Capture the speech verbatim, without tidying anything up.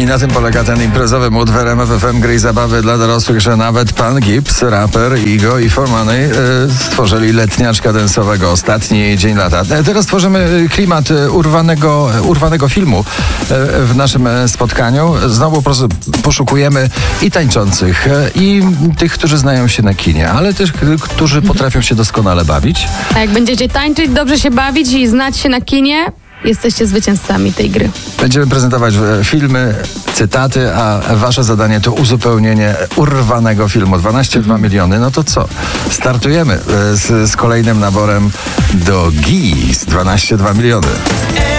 na tym polega ten imprezowy mood w R M F F M, gry i zabawy dla dorosłych, że nawet pan Gibbs, raper, Igo i For Money y, stworzyli letniaczka densowego. Ostatni dzień lata. E, teraz tworzymy klimat y, urwanego, urwanego filmu y, w naszym spotkaniu. Znowu po prostu poszukujemy i tańczących, y, i tych, którzy znają się na kinie, ale też y, którzy potrafią się doskonale bawić. A jak będziecie tańczyć, dobrze się bawić i znać się na kinie, jesteście zwycięzcami tej gry. Będziemy prezentować filmy, cytaty, a wasze zadanie to uzupełnienie urwanego filmu. dwanaście przecinek dwa miliony. No to co? Startujemy z, z kolejnym naborem do G I S. dwanaście przecinek dwa miliony.